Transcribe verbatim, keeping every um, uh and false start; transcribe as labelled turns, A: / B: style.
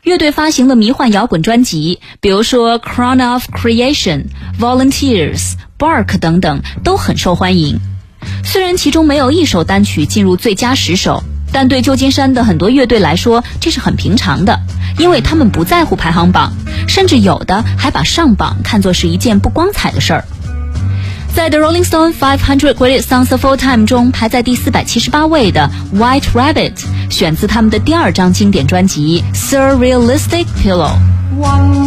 A: 乐队发行的迷幻摇滚专辑，比如说 Crown of Creation、Volunteers、Bark 等等都很受欢迎。虽然其中没有一首单曲进入最佳十首，但对旧金山的很多乐队来说这是很平常的，因为他们不在乎排行榜，甚至有的还把上榜看作是一件不光彩的事儿。在 The Rolling Stone five hundred Greatest Songs of All Time 中排在第四百七十八位的 White Rabbit 选自他们的第二张经典专辑 Surrealistic Pillow。